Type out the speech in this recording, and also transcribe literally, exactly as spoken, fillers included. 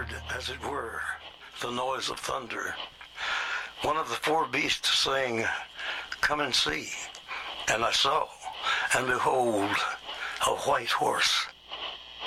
heard, as it were, the noise of thunder. One of the four beasts saying, "Come and see." And I saw, and behold, a white horse,